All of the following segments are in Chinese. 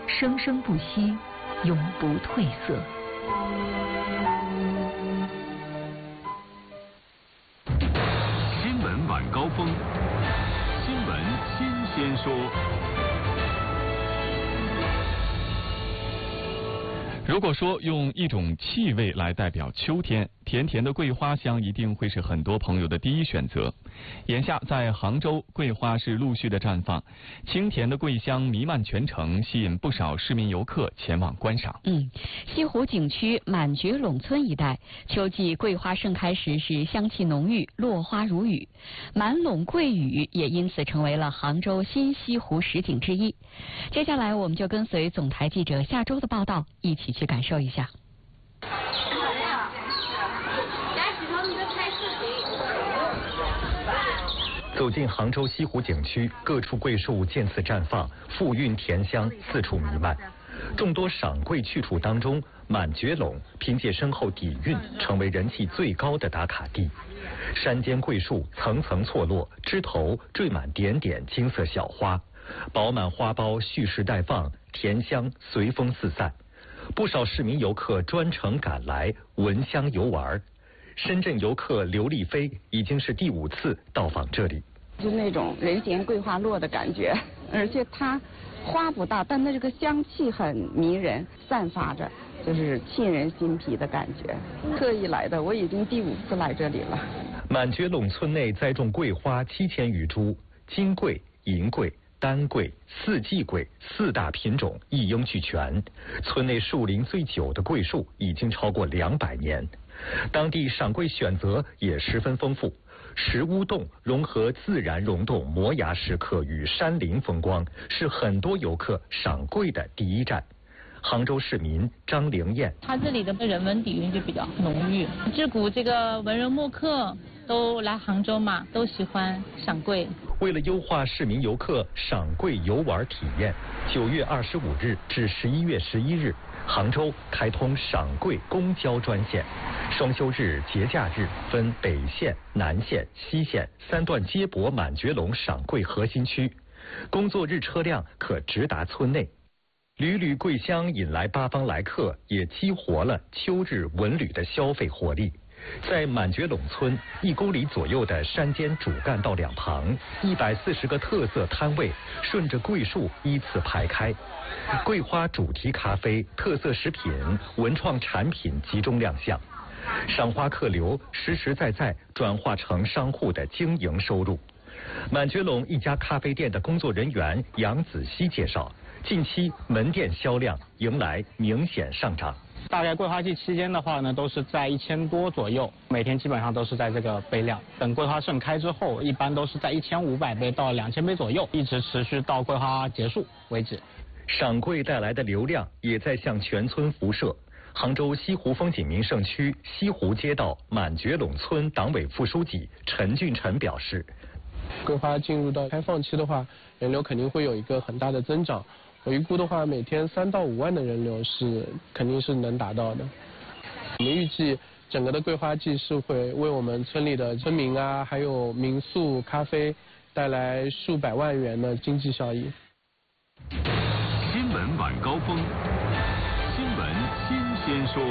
生生不息，永不褪色。 新闻晚高峰，新闻新鲜说。如果说用一种气味来代表秋天，甜甜的桂花香一定会是很多朋友的第一选择。眼下在杭州，桂花是陆续的绽放，清甜的桂香弥漫全城，吸引不少市民游客前往观赏。 西湖景区满觉陇村一带，秋季桂花盛开时是香气浓郁，落花如雨，满陇桂雨也因此成为了杭州新西湖十景之一。接下来我们就跟随总台记者夏周的报道，一起去感受一下。 走进杭州西湖景区，各处桂树渐次绽放，馥郁甜香四处弥漫。众多赏桂去处当中，满觉陇凭借深厚底蕴，成为人气最高的打卡地。山间桂树层层错落，枝头缀满点点金色小花，饱满花苞蓄势待放，甜香随风四散。不少市民游客专程赶来闻香游玩。深圳游客刘丽飞已经是第5次到访这里， 就那种人间桂花落的感觉，而且它花不大，但它这个香气很迷人，散发着就是沁人心脾的感觉。特意来的，我已经第5次来这里了。 满觉陇村内栽种桂花7000余株，金桂、银桂、丹桂、四季桂4大品种一应俱全。村内树龄最久的桂树已经超过200年。当地赏桂选择也十分丰富，石屋洞融合自然溶洞摩崖石刻与山林风光，是很多游客赏桂的第一站。杭州市民张玲燕， 它这里的人文底蕴就比较浓郁，自古这个文人墨客都来杭州嘛，都喜欢赏桂。 为了优化市民游客赏桂游玩体验，9月25日至11月11日，杭州开通赏桂公交专线，双休日、节假日分北线、南线、西线3段接驳满觉陇赏桂核心区，工作日车辆可直达村内。缕缕桂香引来八方来客，也激活了秋日文旅的消费活力。在满觉陇村1公里左右的山间主干道两旁，140个特色摊位顺着桂树依次排开，桂花主题咖啡、特色食品、文创产品集中亮相，赏花客流实实在在转化成商户的经营收入。满觉陇一家咖啡店的工作人员杨子熙介绍，近期门店销量迎来明显上涨。 大概桂花季期间的话呢，都是在1000多左右，每天基本上都是在这个杯量。等桂花盛开之后，一般都是在1500杯到2000杯左右，一直持续到桂花结束为止。 赏桂带来的流量也在向全村辐射。杭州西湖风景名胜区西湖街道满觉陇村党委副书记陈俊臣表示， 桂花进入到开放期的话，人流肯定会有一个很大的增长。我预估的话，每天3到5万的人流是肯定是能达到的。我们预计整个的桂花季是会为我们村里的村民啊，还有民宿、咖啡带来数百万元的经济效益。 新闻晚高峰，新闻新鲜说。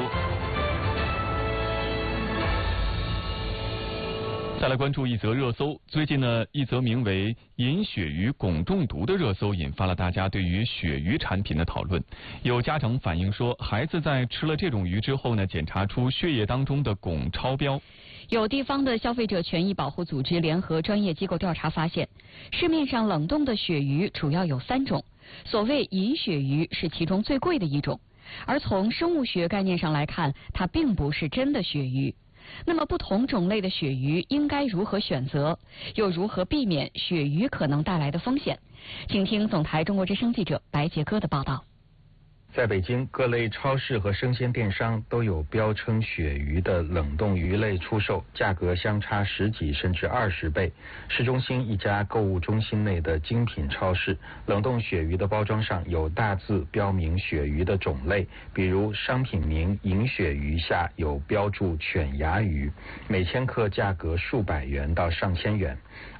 再来关注一则热搜，最近呢，一则名为“饮鳕鱼汞中毒”的热搜引发了大家对于鳕鱼产品的讨论。有家长反映说，孩子在吃了这种鱼之后呢，检查出血液当中的汞超标。 有地方的消费者权益保护组织联合专业机构调查发现，市面上冷冻的鳕鱼主要有3种，所谓饮鳕鱼是其中最贵的一种，而从生物学概念上来看，它并不是真的鳕鱼。那么不同种类的鳕鱼应该如何选择，又如何避免鳕鱼可能带来的风险？请听总台中国之声记者白杰哥的报道。 在北京，各类超市和生鲜电商都有标称鳕鱼的冷冻鱼类出售，价格相差10几甚至20倍。市中心一家购物中心内的精品超市，冷冻鳕鱼的包装上有大字标明鳕鱼的种类，比如商品名饮鳕鱼下有标注犬牙鱼，每千克价格数百元到上千元。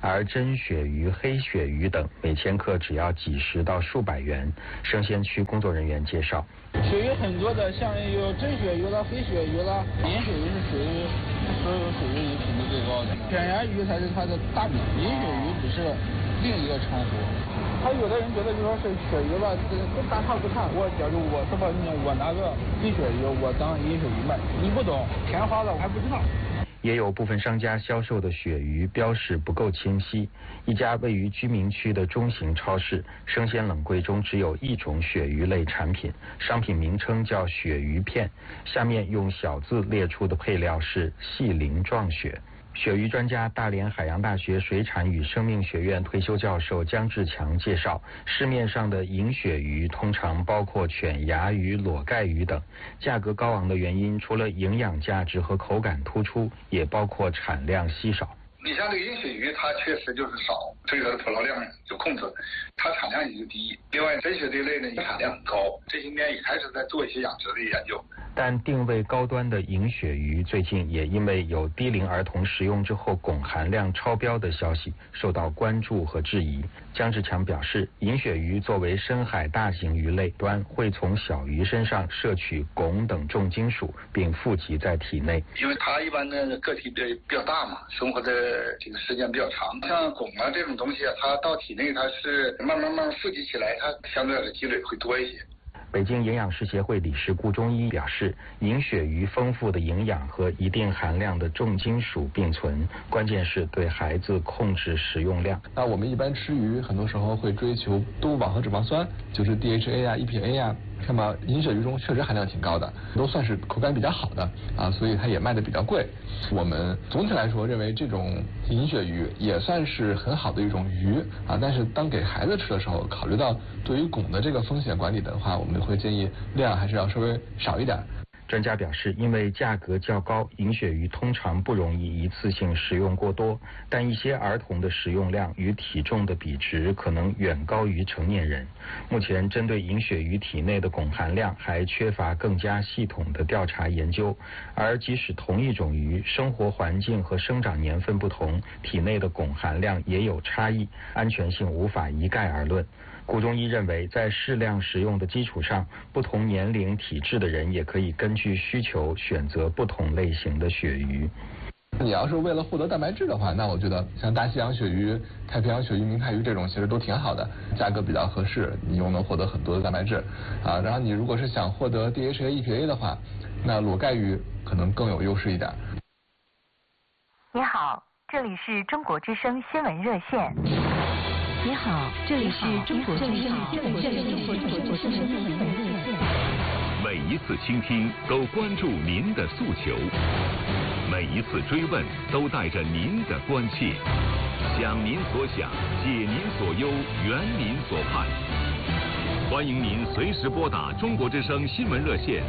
而真鳕鱼、黑鳕鱼等每千克只要几十到数百元。生鲜区工作人员介绍， 鳕鱼很多的，像有真鳕鱼了、黑鳕鱼了，银鳕鱼是属于所有鳕鱼里品质最高的，卷牙鱼才是它的大名，银鳕鱼只是另一个称呼。他有的人觉得就说是鳕鱼吧，都大差不差。假如我这么我拿个黑鳕鱼，我当银鳕鱼卖，你不懂填花的我还不知道。 也有部分商家销售的鳕鱼标示不够清晰。一家位于居民区的中型超市，生鲜冷柜中只有一种鳕鱼类产品，商品名称叫鳕鱼片，下面用小字列出的配料是细鳞状鳕。鳕鱼专家、大连海洋大学水产与生命学院退休教授姜志强介绍，市面上的银鳕鱼通常包括犬牙鱼、裸盖鱼等，价格高昂的原因除了营养价值和口感突出，也包括产量稀少。 你像这个银鳕鱼，它确实就是少，所以它的捕捞量有控制，它产量也就低。另外，真鳕这一类呢，产量很高，这些年也开始在做一些养殖的研究。 但定位高端的银鳕鱼最近也因为有低龄儿童食用之后汞含量超标的消息受到关注和质疑。姜志强表示，银鳕鱼作为深海大型鱼类端，会从小鱼身上摄取汞等重金属，并富集在体内。 因为它一般的个体比较大嘛，生活的这个时间比较长，像汞啊这种东西啊，它到体内它是慢慢富集起来，它相对来说积累会多一些。 北京营养师协会理事顾中医表示，银鳕鱼丰富的营养和一定含量的重金属并存，关键是对孩子控制食用量。 那我们一般吃鱼，很多时候会追求动物饱和脂肪酸，就是 DHA 啊、EPA 啊。那么银鳕鱼中确实含量挺高的，都算是口感比较好的啊，所以它也卖的比较贵。我们总体来说认为这种银鳕鱼也算是很好的一种鱼啊，但是当给孩子吃的时候，考虑到对于汞的这个风险管理的话，我们会建议量还是要稍微少一点。 专家表示，因为价格较高，银鳕鱼通常不容易一次性食用过多，但一些儿童的食用量与体重的比值可能远高于成年人。目前针对银鳕鱼体内的汞含量还缺乏更加系统的调查研究，而即使同一种鱼，生活环境和生长年份不同，体内的汞含量也有差异，安全性无法一概而论。顾中医认为，在适量食用的基础上，不同年龄体质的人也可以根据需求选择不同类型的鳕鱼。 你要是为了获得蛋白质的话，那我觉得像大西洋鳕鱼、太平洋鳕鱼、明太鱼这种其实都挺好的，价格比较合适，你又能获得很多的蛋白质啊。然后你如果是想获得 DHA、EPA 的话，那裸盖鱼可能更有优势一点。 你好，这里是中国之声新闻热线。 你好，这里是中国之声新闻热线。 每一次倾听都关注您的诉求，每一次追问都带着您的关切，想您所想，解您所忧，圆您所盼。欢迎您随时拨打中国之声新闻热线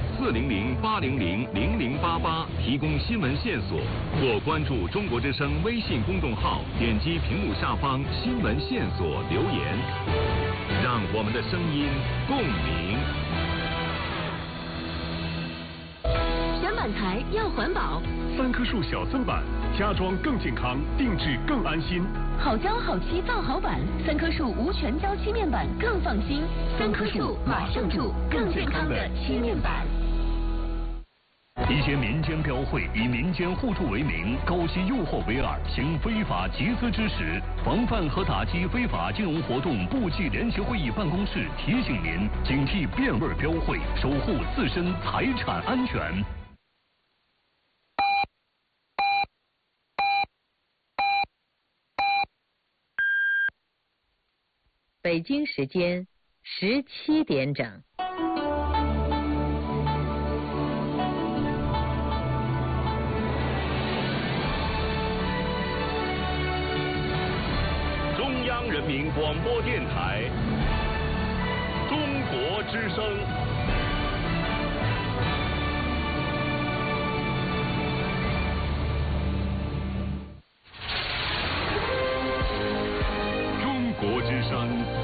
400-800-0088提供新闻线索，或关注中国之声微信公众号，点击屏幕下方新闻线索留言，让我们的声音共鸣。 选板材要环保 ，3棵树小增板，家装更健康，定制更安心。 好胶好漆造好板，3棵树无全胶漆面板更放心。3棵树马上住更健康的漆面板。 一些民间标会以民间互助为名，勾结诱惑为饵，行非法集资之实。防范和打击非法金融活动部际联席会议办公室提醒您，警惕变味标会，守护自身财产安全。 北京时间17点整。 中央人民广播电台，中国之声。中国之声